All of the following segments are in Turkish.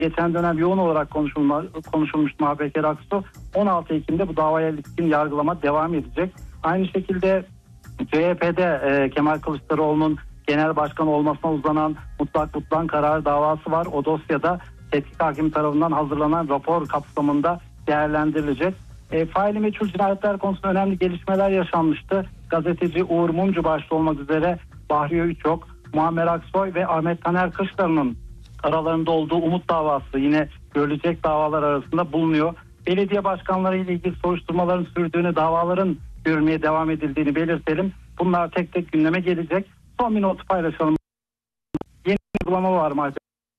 geçen dönem yoğun olarak konuşulmuş MHP Aksu. 16 Ekim'de bu davaya ilişkin yargılama devam edecek. Aynı şekilde CHP'de Kemal Kılıçdaroğlu'nun genel başkan olmasına uzanan mutlak butlan kararı davası var. O dosyada tetkik hakimi tarafından hazırlanan rapor kapsamında değerlendirilecek. Faili meçhul cinayetler konusunda önemli gelişmeler yaşanmıştı. Gazeteci Uğur Mumcu başta olmak üzere Bahriye Üçok, Muammer Aksoy ve Ahmet Taner Kışlar'ın aralarında olduğu Umut davası yine görülecek davalar arasında bulunuyor. Belediye başkanları ile ilgili soruşturmaların sürdüğünü, davaların görülmeye devam edildiğini belirtelim. Bunlar tek tek gündeme gelecek. Son bir notu paylaşalım. Yeni uygulama var maalesef.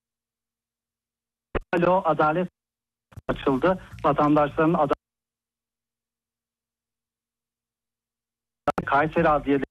Alo Adalet açıldı. Vatandaşların adalet Kayseri Adliyeleri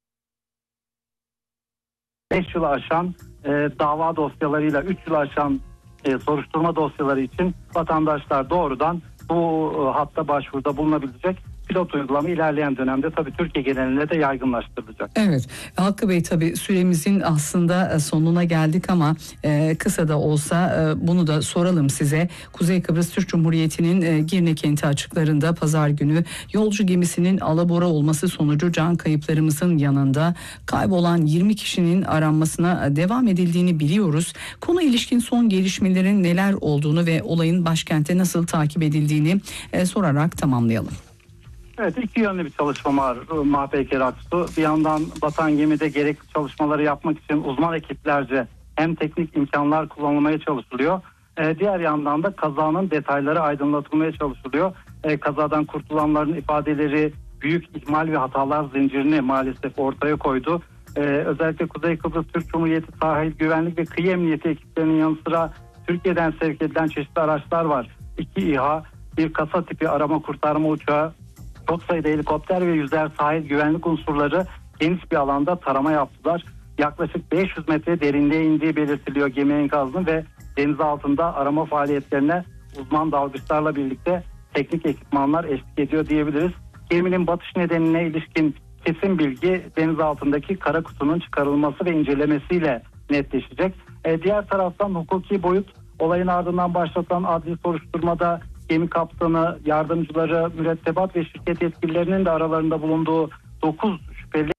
5 yılı aşan dava dosyalarıyla 3 yılı aşan soruşturma dosyaları için vatandaşlar doğrudan bu hatta başvuruda bulunabilecek. Pilot uygulama ilerleyen dönemde tabii Türkiye genelinde de yaygınlaştırılacak. Evet. Hakkı Bey, tabii süremizin aslında sonuna geldik ama kısa da olsa bunu da soralım size. Kuzey Kıbrıs Türk Cumhuriyeti'nin Girne kenti açıklarında pazar günü yolcu gemisinin alabora olması sonucu can kayıplarımızın yanında kaybolan 20 kişinin aranmasına devam edildiğini biliyoruz. Konu ilişkin son gelişmelerin neler olduğunu ve olayın başkentte nasıl takip edildiğini sorarak tamamlayalım. Evet, iki yönlü bir çalışma var MHP Aksu. Bir yandan batan gemide gerekli çalışmaları yapmak için uzman ekiplerce hem teknik imkanlar kullanılmaya çalışılıyor. Diğer yandan da kazanın detayları aydınlatılmaya çalışılıyor. Kazadan kurtulanların ifadeleri büyük ihmal ve hatalar zincirini maalesef ortaya koydu. Özellikle Kuzey Kıbrıs Türk Cumhuriyeti Sahil Güvenlik ve Kıyı Emniyeti ekiplerinin yanı sıra Türkiye'den sevk edilen çeşitli araçlar var. 2 İHA, bir kasa tipi arama kurtarma uçağı, çok sayıda helikopter ve yüzer sahil güvenlik unsurları geniş bir alanda tarama yaptılar. Yaklaşık 500 metre derinliğe indiği belirtiliyor gemi enkazının ve deniz altında arama faaliyetlerine uzman dalgıçlarla birlikte teknik ekipmanlar eşlik ediyor diyebiliriz. Geminin batış nedenine ilişkin kesin bilgi deniz altındaki kara kutunun çıkarılması ve incelemesiyle netleşecek. Diğer taraftan hukuki boyut, olayın ardından başlatılan adli soruşturmada gemi kaptanı, yardımcıları, mürettebat ve şirket yetkililerinin de aralarında bulunduğu 9 şüpheli.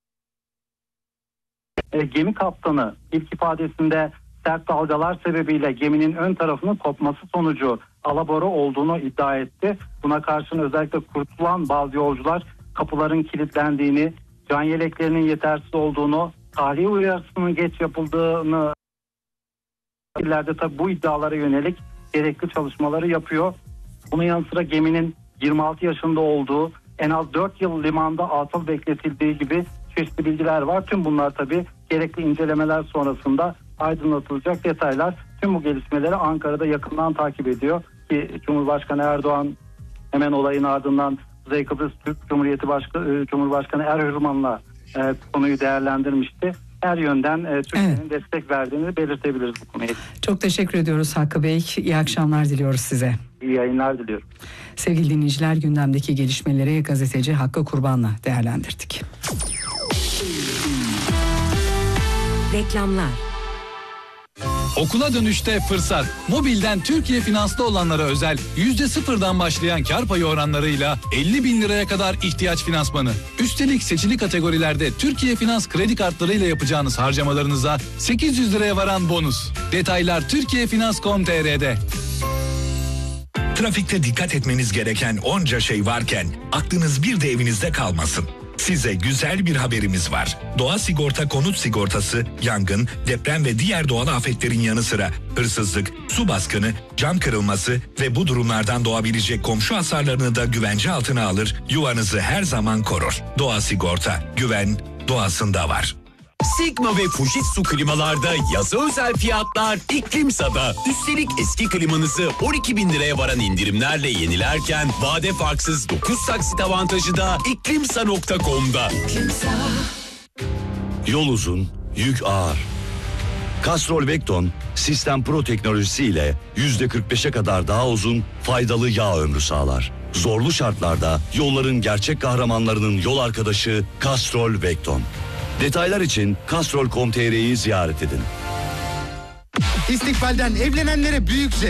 Gemi kaptanı ilk ifadesinde sert dalgalar sebebiyle geminin ön tarafının kopması sonucu alabora olduğunu iddia etti. Buna karşın özellikle kurtulan bazı yolcular kapıların kilitlendiğini, can yeleklerinin yetersiz olduğunu, tahliye uyarısının geç yapıldığını, ileride tabii bu iddialara yönelik gerekli çalışmaları yapıyor. Bunun yanı sıra geminin 26 yaşında olduğu, en az 4 yıl limanda atıl bekletildiği gibi çeşitli bilgiler var. Tüm bunlar tabii gerekli incelemeler sonrasında aydınlatılacak detaylar. Tüm bu gelişmeleri Ankara'da yakından takip ediyor ki Cumhurbaşkanı Erdoğan hemen olayın ardından Kuzey Kıbrıs Türk Cumhuriyeti Cumhurbaşkanı Erhürman'la konuyu değerlendirmişti. Her yönden Türkiye'nin destek verdiğini belirtebiliriz bu konuya. Çok teşekkür ediyoruz Hakkı Bey. İyi akşamlar diliyoruz size. İyi yayınlar diliyorum. Sevgili dinleyiciler, gündemdeki gelişmeleri gazeteci Hakkı Kurban'la değerlendirdik. Reklamlar. Okula dönüşte fırsat. Mobilden Türkiye Finans'ta olanlara özel %0'dan başlayan kar payı oranlarıyla 50 bin liraya kadar ihtiyaç finansmanı. Üstelik seçili kategorilerde Türkiye Finans kredi kartlarıyla yapacağınız harcamalarınıza 800 liraya varan bonus. Detaylar turkiyefinans.com.tr'de. Trafikte dikkat etmeniz gereken onca şey varken aklınız bir de evinizde kalmasın. Size güzel bir haberimiz var. Doğa Sigorta konut sigortası, yangın, deprem ve diğer doğal afetlerin yanı sıra hırsızlık, su baskını, cam kırılması ve bu durumlardan doğabilecek komşu hasarlarını da güvence altına alır, yuvanızı her zaman korur. Doğa Sigorta, güven doğasında var. Sigma ve Fujitsu klimalarda yaza özel fiyatlar İklimsa'da. Üstelik eski klimanızı 12 bin liraya varan indirimlerle yenilerken vade farksız 9 taksit avantajı da iklimsa.com'da. Yol uzun, yük ağır. Castrol Vecton Sistem Pro teknolojisiyle %45'e kadar daha uzun faydalı yağ ömrü sağlar. Zorlu şartlarda yolların gerçek kahramanlarının yol arkadaşı Castrol Vecton. Detaylar için castrol.com.tr'yi ziyaret edin. İstikbalden evlenenlere büyük